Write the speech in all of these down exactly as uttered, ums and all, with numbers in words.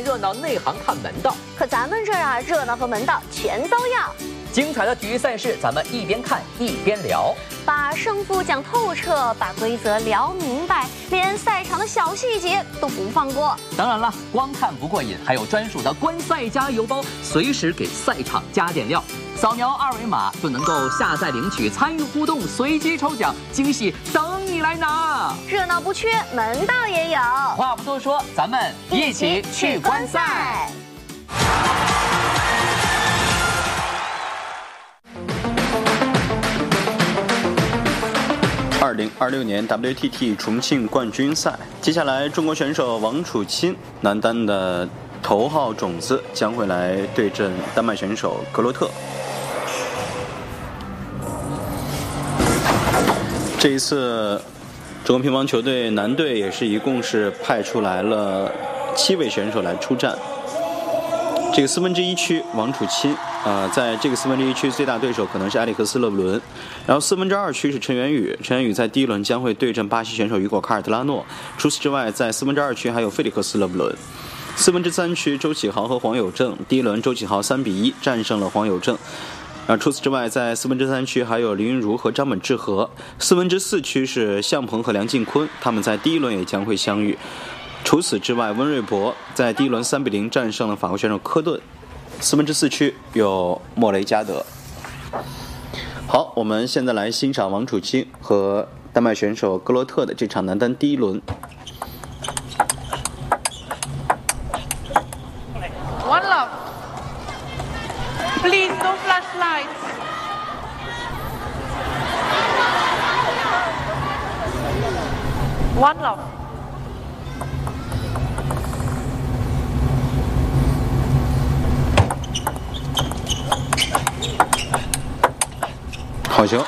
热闹，内行看门道。 可咱们这儿啊，热闹和门道全都要。 精彩的体育赛事，咱们一边看一边聊， 把胜负讲透彻，把规则聊明白，连赛场的小细节都不放过。 当然了，光看不过瘾，还有专属的观赛加油包，随时给赛场加点料。扫描二维码就能够下载领取，参与互动，随机抽奖，惊喜等你来拿。 热闹不缺，门道也有。 话不多说，咱们一起去观赛。 二零二六年 W T T 重庆冠军赛，接下来中国选手王楚钦男单的头号种子将会来对阵丹麦选手格罗特。这一次，中国乒乓球队男队也是一共是派出来了七位选手来出战。这个四分之一区，王楚钦。呃，在这个四分之一区最大对手可能是埃里克斯·勒布伦，然后四分之二区是陈元宇，陈元宇在第一轮将会对阵巴西选手雨果·卡尔特拉诺。除此之外，在四分之二区还有费利克斯·勒布伦。四分之三区周启豪和黄友正，第一轮周启豪三比一战胜了黄友正。啊，除此之外，在四分之三区还有林昀儒和张本智和。四分之四区是向鹏和梁靖昆，他们在第一轮也将会相遇。除此之外，温瑞博在第一轮三比零战胜了法国选手科顿。四分之四区有莫雷加德。好，我们现在来欣赏王楚钦和丹麦选手格罗特的这场男单第一轮。 One love. Please, no flashlights. One love. 好球！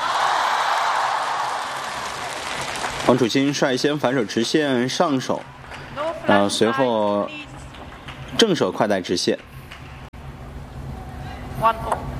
王楚钦率先反手直线上手，然后随后正手快带直线。 One oh.